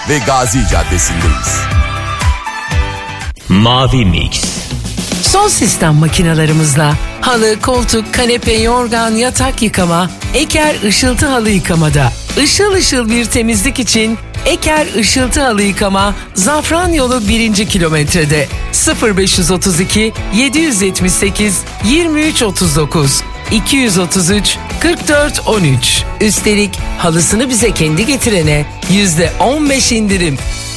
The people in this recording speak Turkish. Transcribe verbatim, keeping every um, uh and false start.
ve Gazi Caddesi'ndeyiz. Mavi Mix. Son sistem makinalarımızla halı, koltuk, kanepe, yorgan, yatak yıkama, Eker Işıltı Halı Yıkamada. Işıl ışıl bir temizlik için Eker Işıltı Halı Yıkama, Zafran Yolu birinci kilometrede. sıfır beş otuz iki yedi yetmiş sekiz yirmi üç otuz dokuz iki otuz üç kırk dört on üç. Üstelik halısını bize kendi getirene yüzde on beş indirim.